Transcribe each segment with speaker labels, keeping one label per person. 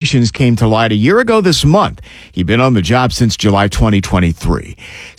Speaker 1: allegations came to light a year ago this month. He'd been on the job since July 2023.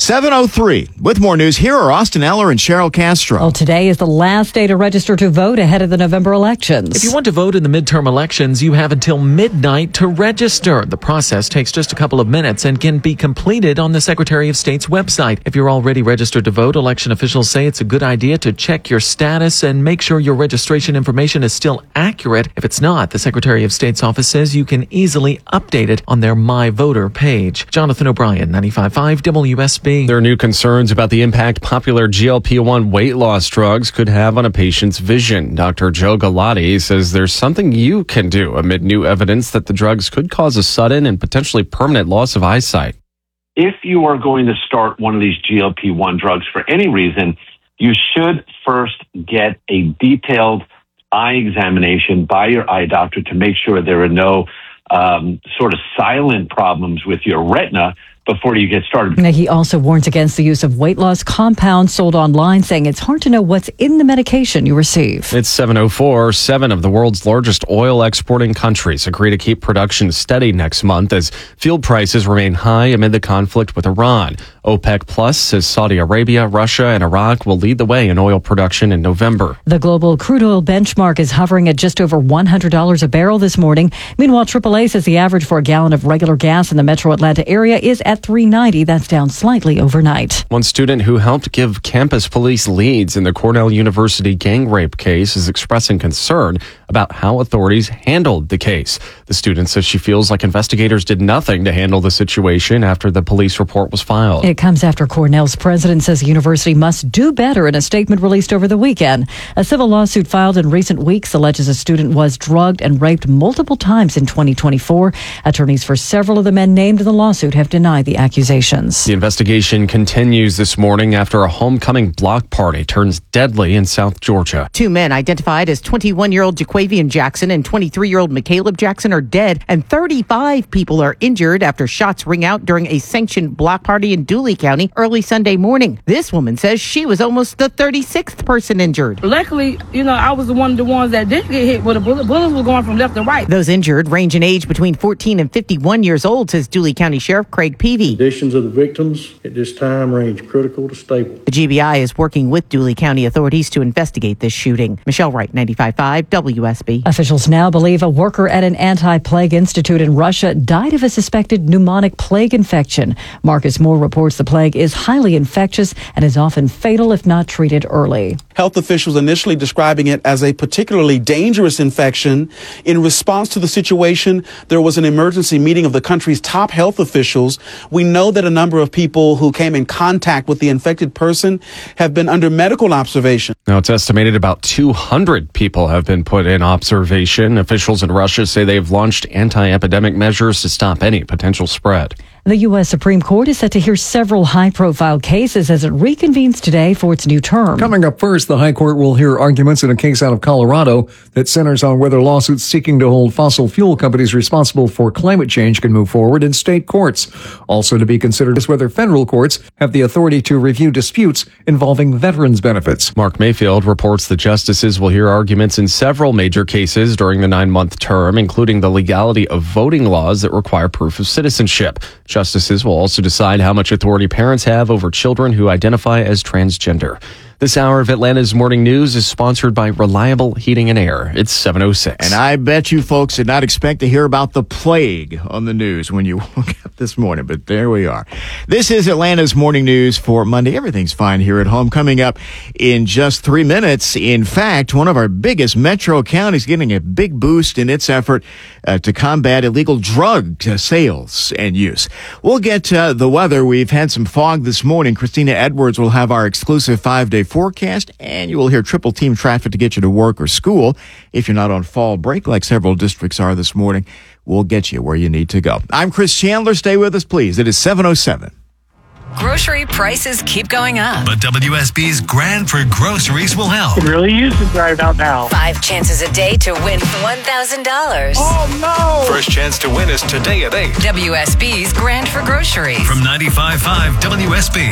Speaker 1: 7:03. With more news, here are Austin Eller and Cheryl Castro.
Speaker 2: Well, today is the last day to register to vote ahead of the November elections.
Speaker 3: If you want to vote in the midterm elections, you have until midnight to register. The process takes just a couple of minutes and can be completed on the Secretary of State's website. If you're already registered to vote, election officials say it's a good idea to check your status and make sure your registration information is still accurate. If it's not, the Secretary of State's office says you can easily update it on their My Voter page. Jonathan O'Brien, 95.5 WSB.
Speaker 4: There are new concerns about the impact popular GLP-1 weight loss drugs could have on a patient's vision. Dr. Joe Galati says there's something you can do amid new evidence that the drugs could cause a sudden and potentially permanent loss of eyesight.
Speaker 5: If you are going to start one of these GLP-1 drugs for any reason, you should first get a detailed eye examination by your eye doctor to make sure there are no sort of silent problems with your retina before you get started.
Speaker 2: He also warns against the use of weight loss compounds sold online, saying it's hard to know what's in the medication you receive.
Speaker 4: It's 7:04. 7 of the world's largest oil exporting countries agree to keep production steady next month as fuel prices remain high amid the conflict with Iran. OPEC Plus says Saudi Arabia, Russia, and Iraq will lead the way in oil production in November.
Speaker 2: The global crude oil benchmark is hovering at just over $100 a barrel this morning. Meanwhile, AAA says the average for a gallon of regular gas in the metro Atlanta area is at $3.90. That's down slightly overnight.
Speaker 4: One student who helped give campus police leads in the Cornell University gang rape case is expressing concern about how authorities handled the case. The student says she feels like investigators did nothing to handle the situation after the police report was filed.
Speaker 2: It comes after Cornell's president says the university must do better in a statement released over the weekend. A civil lawsuit filed in recent weeks alleges a student was drugged and raped multiple times in 2024. Attorneys for several of the men named in the lawsuit have denied the accusations.
Speaker 4: The investigation continues this morning after a homecoming block party turns deadly in South Georgia.
Speaker 6: 2 men identified as 21-year-old Jaquavian Jackson and 23-year-old McCaleb Jackson are dead, and 35 people are injured after shots ring out during a sanctioned block party in Dooley County early Sunday morning. This woman says she was almost the 36th person injured.
Speaker 7: Luckily, I was one of the ones that didn't get hit with a bullet. Bullets were going from left to right.
Speaker 6: Those injured range in age between 14 and 51 years old, says Dooley County Sheriff Craig Peavy.
Speaker 8: Conditions of the victims at this time range critical to stable.
Speaker 6: The GBI is working with Dooley County authorities to investigate this shooting. Michelle Wright, 95.5 WSB.
Speaker 2: Officials now believe a worker at an anti-plague institute in Russia died of a suspected pneumonic plague infection. Marcus Moore reports the plague is highly infectious and is often fatal if not treated early.
Speaker 9: Health officials initially describing it as a particularly dangerous infection. In response to the situation, there was an emergency meeting of the country's top health officials. We know that a number of people who came in contact with the infected person have been under medical observation.
Speaker 4: Now, it's estimated about 200 people have been put in observation. Officials in Russia say they've launched anti-epidemic measures to stop any potential spread.
Speaker 2: The U.S. Supreme Court is set to hear several high-profile cases as it reconvenes today for its new term.
Speaker 10: Coming up first, the High Court will hear arguments in a case out of Colorado that centers on whether lawsuits seeking to hold fossil fuel companies responsible for climate change can move forward in state courts. Also to be considered is whether federal courts have the authority to review disputes involving veterans' benefits.
Speaker 4: Mark Mayfield reports the justices will hear arguments in several major cases during the 9-month term, including the legality of voting laws that require proof of citizenship. Justices will also decide how much authority parents have over children who identify as transgender. This hour of Atlanta's Morning News is sponsored by Reliable Heating and Air. It's 7:06.
Speaker 1: And I bet you folks did not expect to hear about the plague on the news when you woke up this morning, but there we are. This is Atlanta's Morning News for Monday. Everything's fine here at home. Coming up in just 3 minutes, in fact, one of our biggest metro counties getting a big boost in its effort to combat illegal drug sales and use. We'll get to the weather. We've had some fog this morning. Christina Edwards will have our exclusive 5-day forecast, and you will hear triple team traffic to get you to work or school. If you're not on fall break like several districts are this morning, we'll get you where you need to go. I'm Chris Chandler. Stay with us, please. It is 7:07.
Speaker 11: Grocery prices keep going up.
Speaker 12: But WSB's Grand for Groceries will help.
Speaker 13: Could really use the drive out now.
Speaker 11: 5 chances a day to win $1,000.
Speaker 13: Oh, no!
Speaker 12: First chance to win is today at 8.
Speaker 11: WSB's Grand for Groceries.
Speaker 12: From 95.5 WSB.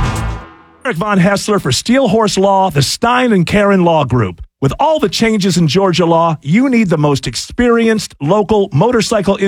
Speaker 14: Eric Von Hessler for Steel Horse Law, the Stein and Karen Law Group. With all the changes in Georgia law, you need the most experienced local motorcycle